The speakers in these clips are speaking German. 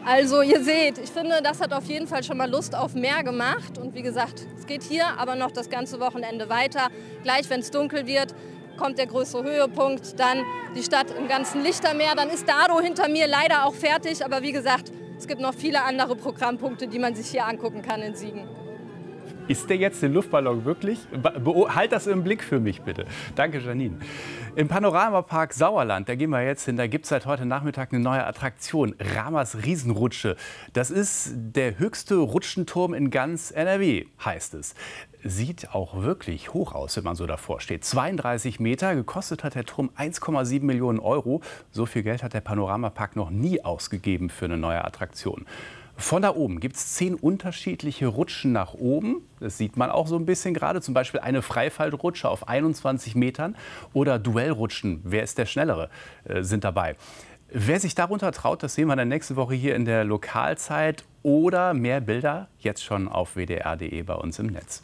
Also ihr seht, ich finde, das hat auf jeden Fall schon mal Lust auf mehr gemacht. Und wie gesagt, es geht hier aber noch das ganze Wochenende weiter. Gleich, wenn es dunkel wird, kommt der größere Höhepunkt. Dann die Stadt im ganzen Lichtermeer. Dann ist Dado hinter mir leider auch fertig. Aber wie gesagt, es gibt noch viele andere Programmpunkte, die man sich hier angucken kann in Siegen. Ist der jetzt den Luftballon wirklich? Halt das im Blick für mich, bitte. Danke, Janine. Im Panoramapark Sauerland, da gehen wir jetzt hin, da gibt es seit heute Nachmittag eine neue Attraktion, Ramas Riesenrutsche. Das ist der höchste Rutschenturm in ganz NRW, heißt es. Sieht auch wirklich hoch aus, wenn man so davor steht. 32 Meter, gekostet hat der Turm 1,7 Millionen Euro. So viel Geld hat der Panoramapark noch nie ausgegeben für eine neue Attraktion. Von da oben gibt es 10 unterschiedliche Rutschen nach oben. Das sieht man auch so ein bisschen gerade. Zum Beispiel eine Freifallrutsche auf 21 Metern oder Duellrutschen. Wer ist der Schnellere? Sind dabei. Wer sich darunter traut, das sehen wir dann nächste Woche hier in der Lokalzeit. Oder mehr Bilder jetzt schon auf wdr.de bei uns im Netz.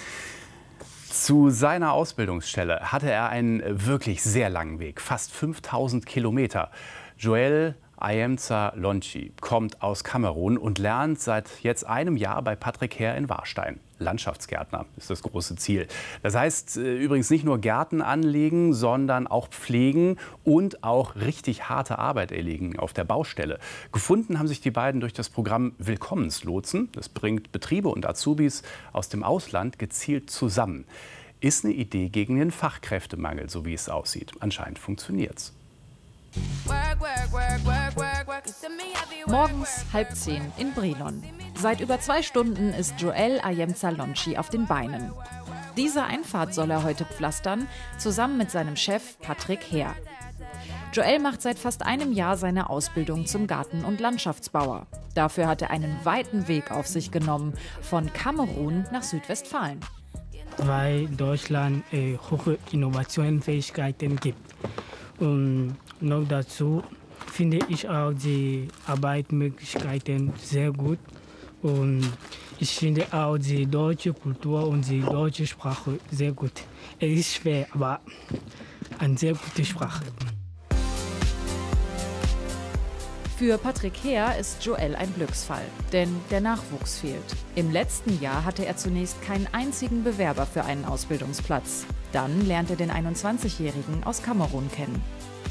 Zu seiner Ausbildungsstelle hatte er einen wirklich sehr langen Weg, fast 5000 Kilometer. Joel Ayemza Lonchi kommt aus Kamerun und lernt seit jetzt einem Jahr bei Patrick Heer in Warstein. Landschaftsgärtner ist das große Ziel. Das heißt übrigens nicht nur Gärten anlegen, sondern auch pflegen und auch richtig harte Arbeit erlegen auf der Baustelle. Gefunden haben sich die beiden durch das Programm Willkommenslotsen. Das bringt Betriebe und Azubis aus dem Ausland gezielt zusammen. Ist eine Idee gegen den Fachkräftemangel, so wie es aussieht. Anscheinend funktioniert's. Morgens 9:30 in Brilon. Seit über 2 Stunden ist Joel Ayemza Lonchi auf den Beinen. Diese Einfahrt soll er heute pflastern, zusammen mit seinem Chef Patrick Heer. Joel macht seit fast einem Jahr seine Ausbildung zum Garten- und Landschaftsbauer. Dafür hat er einen weiten Weg auf sich genommen, von Kamerun nach Südwestfalen. Weil Deutschland hohe Innovationsfähigkeiten gibt. Und noch dazu finde ich auch die Arbeitsmöglichkeiten sehr gut. Und ich finde auch die deutsche Kultur und die deutsche Sprache sehr gut. Es ist schwer, aber eine sehr gute Sprache. Für Patrick Heer ist Joel ein Glücksfall, denn der Nachwuchs fehlt. Im letzten Jahr hatte er zunächst keinen einzigen Bewerber für einen Ausbildungsplatz. Dann lernt er den 21-Jährigen aus Kamerun kennen.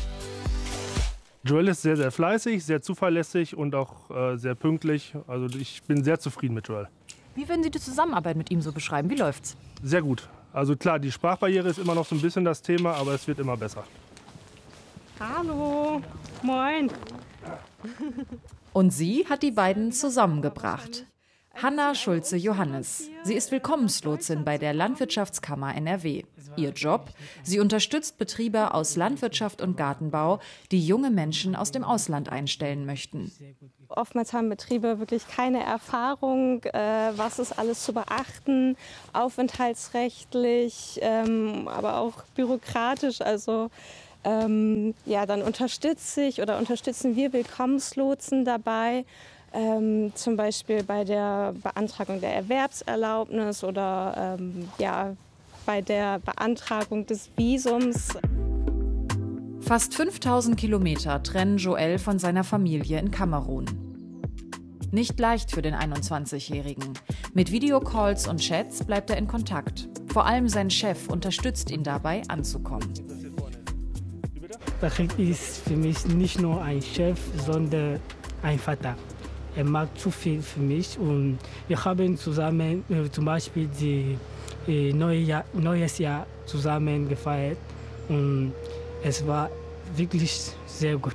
Joel ist sehr, sehr fleißig, sehr zuverlässig und auch sehr pünktlich. Also ich bin sehr zufrieden mit Joel. Wie würden Sie die Zusammenarbeit mit ihm so beschreiben? Wie läuft's? Sehr gut. Also klar, die Sprachbarriere ist immer noch so ein bisschen das Thema, aber es wird immer besser. Hallo, moin. Und sie hat die beiden zusammengebracht. Hanna Schulze-Johannes. Sie ist Willkommenslotsin bei der Landwirtschaftskammer NRW. Ihr Job? Sie unterstützt Betriebe aus Landwirtschaft und Gartenbau, die junge Menschen aus dem Ausland einstellen möchten. Oftmals haben Betriebe wirklich keine Erfahrung, was ist alles zu beachten, aufenthaltsrechtlich, aber auch bürokratisch. Also ja, dann unterstützen wir Willkommenslotsen dabei. Zum Beispiel bei der Beantragung der Erwerbserlaubnis oder ja, bei der Beantragung des Visums. Fast 5000 Kilometer trennen Joel von seiner Familie in Kamerun. Nicht leicht für den 21-Jährigen. Mit Videocalls und Chats bleibt er in Kontakt. Vor allem sein Chef unterstützt ihn dabei, anzukommen. Patrick ist für mich nicht nur ein Chef, sondern ein Vater. Er macht zu viel für mich und wir haben zusammen zum Beispiel das neues Jahr zusammen gefeiert und es war wirklich sehr gut.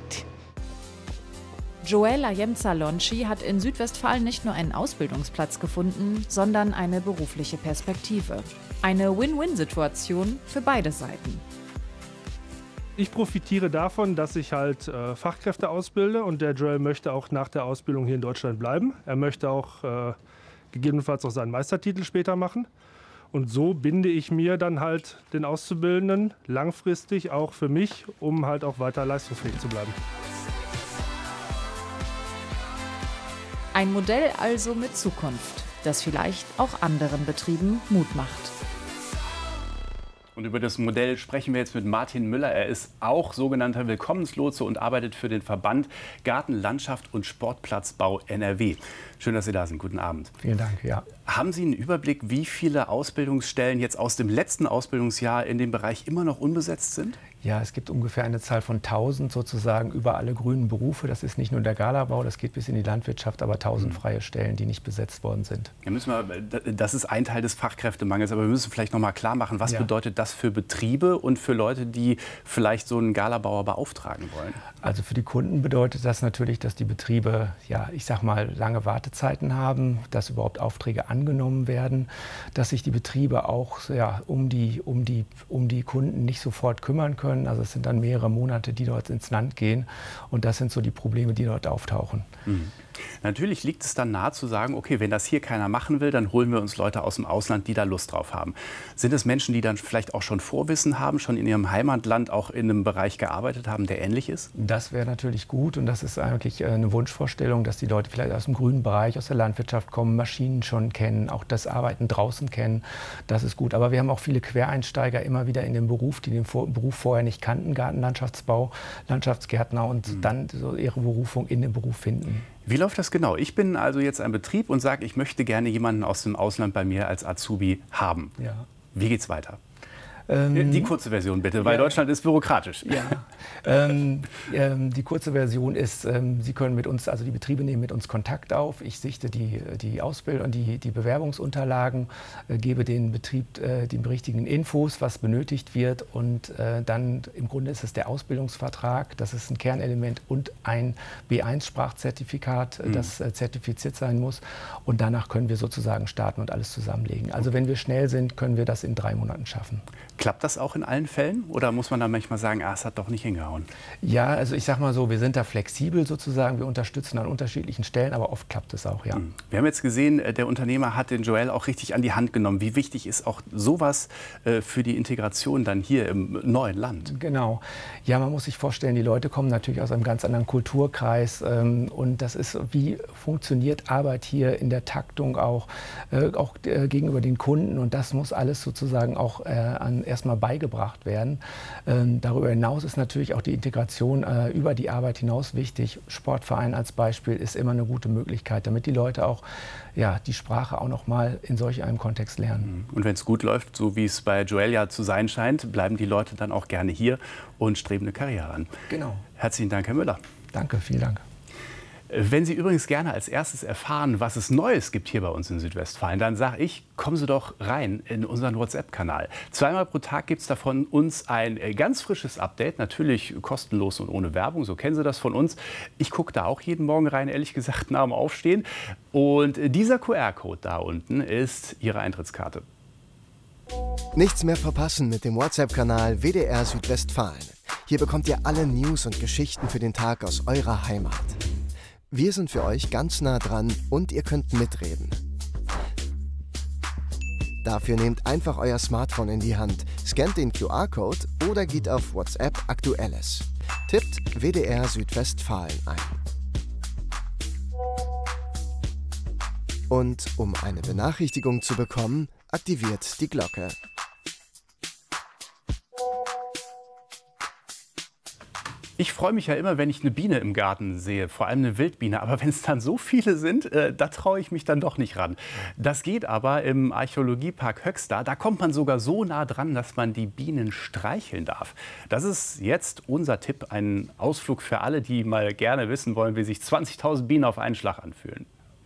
Joel Ayemza Lonchi hat in Südwestfalen nicht nur einen Ausbildungsplatz gefunden, sondern eine berufliche Perspektive. Eine Win-Win-Situation für beide Seiten. Ich profitiere davon, dass ich halt Fachkräfte ausbilde und der Joel möchte auch nach der Ausbildung hier in Deutschland bleiben. Er möchte auch gegebenenfalls auch seinen Meistertitel später machen. Und so binde ich mir dann halt den Auszubildenden langfristig auch für mich, um halt auch weiter leistungsfähig zu bleiben. Ein Modell also mit Zukunft, das vielleicht auch anderen Betrieben Mut macht. Und über das Modell sprechen wir jetzt mit Martin Müller. Er ist auch sogenannter Willkommenslotse und arbeitet für den Verband Garten, Landschaft und Sportplatzbau NRW. Schön, dass Sie da sind. Guten Abend. Vielen Dank. Ja. Haben Sie einen Überblick, wie viele Ausbildungsstellen jetzt aus dem letzten Ausbildungsjahr in dem Bereich immer noch unbesetzt sind? Ja, es gibt ungefähr eine Zahl von 1000 sozusagen über alle grünen Berufe. Das ist nicht nur der Galabau, das geht bis in die Landwirtschaft, aber 1000 freie Stellen, die nicht besetzt worden sind. Ja, das ist ein Teil des Fachkräftemangels, aber wir müssen vielleicht noch mal klar machen, was bedeutet das für Betriebe und für Leute, die vielleicht so einen Galabauer beauftragen wollen? Also für die Kunden bedeutet das natürlich, dass die Betriebe, ja, ich sag mal, lange Wartezeiten haben, dass überhaupt Aufträge angenommen werden, dass sich die Betriebe auch um die Kunden nicht sofort kümmern können. Also es sind dann mehrere Monate, die dort ins Land gehen. Und das sind so die Probleme, die dort auftauchen. Mhm. Natürlich liegt es dann nahe zu sagen, okay, wenn das hier keiner machen will, dann holen wir uns Leute aus dem Ausland, die da Lust drauf haben. Sind es Menschen, die dann vielleicht auch schon Vorwissen haben, schon in ihrem Heimatland auch in einem Bereich gearbeitet haben, der ähnlich ist? Das wäre natürlich gut und das ist eigentlich eine Wunschvorstellung, dass die Leute vielleicht aus dem grünen Bereich, aus der Landwirtschaft kommen, Maschinen schon kennen, auch das Arbeiten draußen kennen. Das ist gut. Aber wir haben auch viele Quereinsteiger immer wieder in den Beruf, die den Beruf vorher nicht kannten, Gartenlandschaftsbau, Landschaftsgärtner und dann so ihre Berufung in den Beruf finden. Wie läuft das genau? Ich bin also jetzt ein Betrieb und sage, ich möchte gerne jemanden aus dem Ausland bei mir als Azubi haben. Ja. Wie geht's weiter? Die kurze Version bitte, weil Deutschland ist bürokratisch. Ja. Die kurze Version ist, Sie können mit uns, also die Betriebe nehmen mit uns Kontakt auf. Ich sichte die Ausbildung und die Bewerbungsunterlagen, gebe den Betrieb die richtigen Infos, was benötigt wird. Und dann im Grunde ist es der Ausbildungsvertrag, das ist ein Kernelement und ein B1-Sprachzertifikat, das zertifiziert sein muss. Und danach können wir sozusagen starten und alles zusammenlegen. Also wenn wir schnell sind, können wir das in 3 Monaten schaffen. Klappt das auch in allen Fällen oder muss man da manchmal sagen, es hat doch nicht hingehauen? Ja, also ich sag mal so, wir sind da flexibel sozusagen, wir unterstützen an unterschiedlichen Stellen, aber oft klappt es auch, ja. Wir haben jetzt gesehen, der Unternehmer hat den Joel auch richtig an die Hand genommen. Wie wichtig ist auch sowas für die Integration dann hier im neuen Land? Genau. Ja, man muss sich vorstellen, die Leute kommen natürlich aus einem ganz anderen Kulturkreis und das ist, wie funktioniert Arbeit hier in der Taktung auch gegenüber den Kunden und das muss alles sozusagen auch erstmal beigebracht werden. Darüber hinaus ist natürlich auch die Integration über die Arbeit hinaus wichtig. Sportverein als Beispiel ist immer eine gute Möglichkeit, damit die Leute auch die Sprache auch noch mal in solch einem Kontext lernen. Und wenn es gut läuft, so wie es bei Joel ja zu sein scheint, bleiben die Leute dann auch gerne hier und streben eine Karriere an. Genau. Herzlichen Dank, Herr Müller. Danke, vielen Dank. Wenn Sie übrigens gerne als erstes erfahren, was es Neues gibt hier bei uns in Südwestfalen, dann sage ich, kommen Sie doch rein in unseren WhatsApp-Kanal. 2-mal pro Tag gibt es da von uns ein ganz frisches Update, natürlich kostenlos und ohne Werbung, so kennen Sie das von uns. Ich gucke da auch jeden Morgen rein, ehrlich gesagt, nach dem Aufstehen. Und dieser QR-Code da unten ist Ihre Eintrittskarte. Nichts mehr verpassen mit dem WhatsApp-Kanal WDR Südwestfalen. Hier bekommt ihr alle News und Geschichten für den Tag aus eurer Heimat. Wir sind für euch ganz nah dran und ihr könnt mitreden. Dafür nehmt einfach euer Smartphone in die Hand, scannt den QR-Code oder geht auf WhatsApp Aktuelles. Tippt WDR Südwestfalen ein. Und um eine Benachrichtigung zu bekommen, aktiviert die Glocke. Ich freue mich ja immer, wenn ich eine Biene im Garten sehe, vor allem eine Wildbiene. Aber wenn es dann so viele sind, da traue ich mich dann doch nicht ran. Das geht aber im Archäologiepark Höxter. Da kommt man sogar so nah dran, dass man die Bienen streicheln darf. Das ist jetzt unser Tipp, ein Ausflug für alle, die mal gerne wissen wollen, wie sich 20.000 Bienen auf einen Schlag anfühlen.